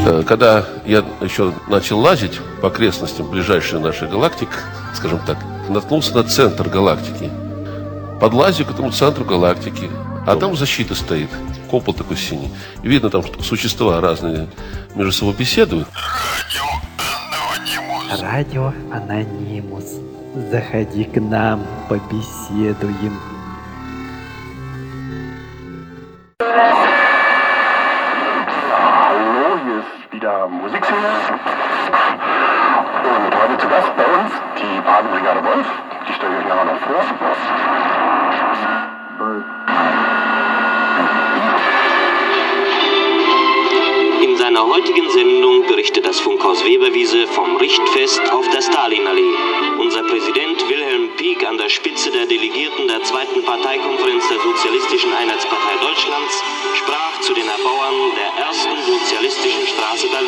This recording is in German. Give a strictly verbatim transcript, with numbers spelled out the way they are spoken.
Когда я еще начал лазить по окрестностям ближайшей нашей галактики, скажем так, наткнулся на центр галактики. Подлазил к этому центру галактики, а там защита стоит, купол такой синий. И видно, там что существа разные между собой беседуют. Радио Анонимус. Заходи к нам, побеседуем. Hallo, hier ist wieder Musikszene. Und heute zu Gast bei uns die Badenbrigade Wolf. Die stelle ich euch nachher noch vor. In seiner heutigen Sendung berichtet das Funkhaus Weberwiese vom Richtfest auf der Stalinallee. Unser Präsident Wilhelm Pieck an der Spitze der Delegierten der zweiten Parteikonferenz der Sozialistischen Einheitspartei Deutschlands sprach zu den Erbauern der ersten sozialistischen Straße Berlins.